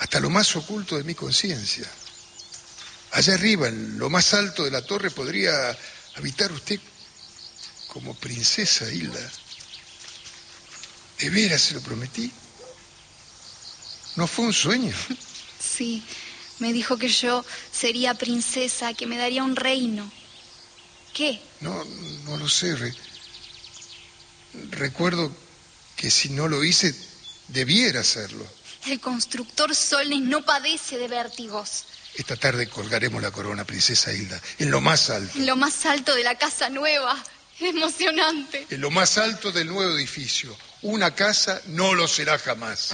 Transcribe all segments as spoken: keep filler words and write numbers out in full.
hasta lo más oculto de mi conciencia. Allá arriba, en lo más alto de la torre, podría habitar usted como princesa, Hilda. ¿De veras se lo prometí? ¿No fue un sueño? Sí, me dijo que yo sería princesa, que me daría un reino. ¿Qué? No, no lo sé. Re... Recuerdo que si no lo hice, debiera hacerlo. El constructor Solnes no padece de vértigos. Esta tarde colgaremos la corona, princesa Hilda, en lo más alto. En lo más alto de la casa nueva. Emocionante. En lo más alto del nuevo edificio. Una casa no lo será jamás.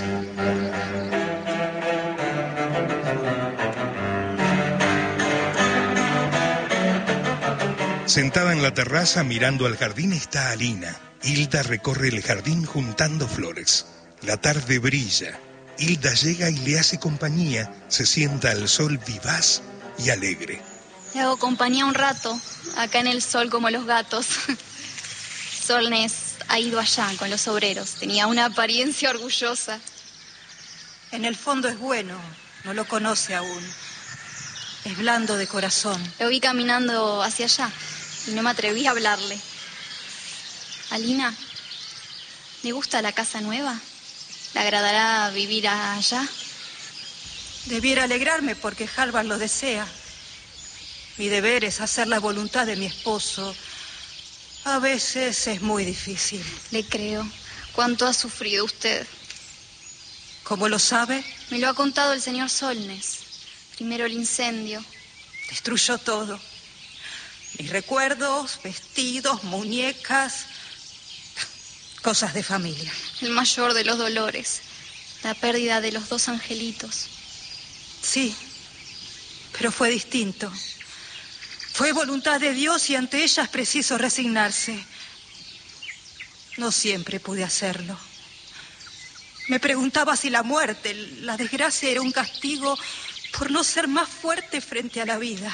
Sentada en la terraza mirando al jardín está Alina. Hilda recorre el jardín juntando flores. La tarde brilla. Hilda llega y le hace compañía. Se sienta al sol vivaz y alegre. Le hago compañía un rato, acá en el sol como los gatos. Solnes ha ido allá con los obreros. Tenía una apariencia orgullosa. En el fondo es bueno, no lo conoce aún. Es blando de corazón. Lo vi caminando hacia allá y no me atreví a hablarle. Alina, ¿le gusta la casa nueva? ¿Le agradará vivir allá? Debiera alegrarme porque Halvar lo desea. Mi deber es hacer la voluntad de mi esposo. A veces es muy difícil. Le creo. ¿Cuánto ha sufrido usted? ¿Cómo lo sabe? Me lo ha contado el señor Solnes. Primero el incendio. Destruyó todo. Mis recuerdos, vestidos, muñecas, cosas de familia. El mayor de los dolores. La pérdida de los dos angelitos. Sí, pero fue distinto. Fue voluntad de Dios y ante ella es preciso resignarse. No siempre pude hacerlo. Me preguntaba si la muerte, la desgracia era un castigo por no ser más fuerte frente a la vida.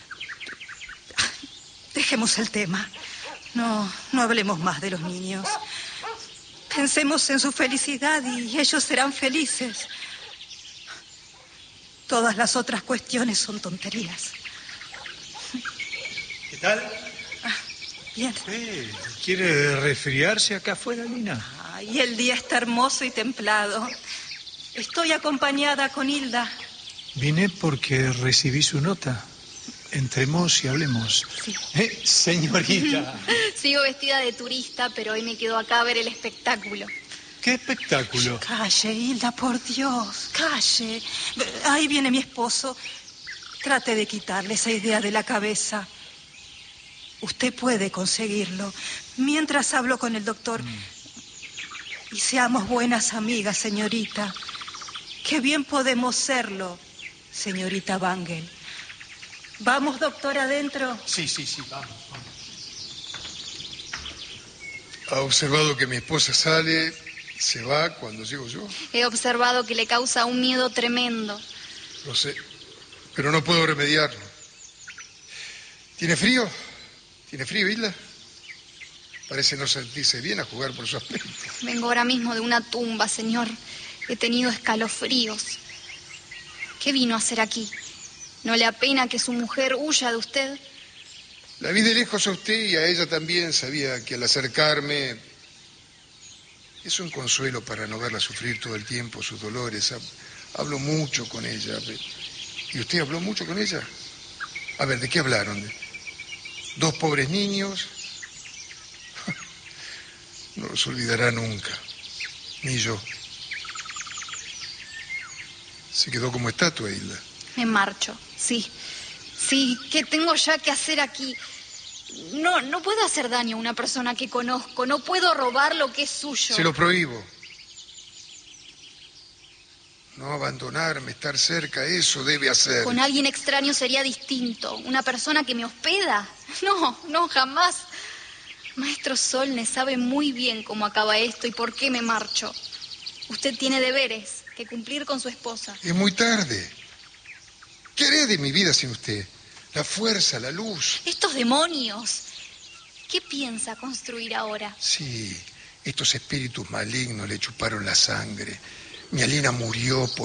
Dejemos el tema. No, no hablemos más de los niños. Pensemos en su felicidad y ellos serán felices. Todas las otras cuestiones son tonterías. ¿Qué tal? Ah, bien. Eh, ¿Quiere resfriarse acá afuera, Lina? Ay, el día está hermoso y templado. Estoy acompañada con Hilda. Vine porque recibí su nota. Entremos y hablemos. Sí. Eh, señorita. Sigo vestida de turista, pero hoy me quedo acá a ver el espectáculo. ¿Qué espectáculo? Calle, Hilda, por Dios, calle. Ahí viene mi esposo. Trate de quitarle esa idea de la cabeza. Usted puede conseguirlo. Mientras hablo con el doctor. Mm. Y seamos buenas amigas, señorita. Qué bien podemos serlo, señorita Wangel. ¿Vamos, doctor, adentro? Sí, sí, sí, vamos, vamos. ¿Ha observado que mi esposa sale, se va cuando llego yo? He observado que le causa un miedo tremendo. Lo sé, pero no puedo remediarlo. ¿Tiene frío? ¿Tiene frío, Hilda? Parece no sentirse bien a jugar por su aspecto. Vengo ahora mismo de una tumba, señor. He tenido escalofríos. ¿Qué vino a hacer aquí? ¿No le apena que su mujer huya de usted? La vi de lejos a usted y a ella también. Sabía que al acercarme es un consuelo para no verla sufrir todo el tiempo sus dolores. Hablo mucho con ella. ¿Y usted habló mucho con ella? A ver, ¿de qué hablaron? ¿Dos pobres niños? No los olvidará nunca. Ni yo. Se quedó como estatua, Hilda. Me marcho, sí. Sí, ¿qué tengo ya que hacer aquí? No, no puedo hacer daño a una persona que conozco. No puedo robar lo que es suyo. Se lo prohíbo. No abandonarme, estar cerca, eso debe hacer. Con alguien extraño sería distinto. Una persona que me hospeda. No, no, jamás. Maestro Solnes sabe muy bien cómo acaba esto y por qué me marcho. Usted tiene deberes que cumplir con su esposa. Es muy tarde. ¿Qué haré de mi vida sin usted? La fuerza, la luz. Estos demonios. ¿Qué piensa construir ahora? Sí, estos espíritus malignos le chuparon la sangre. Mi Alina murió por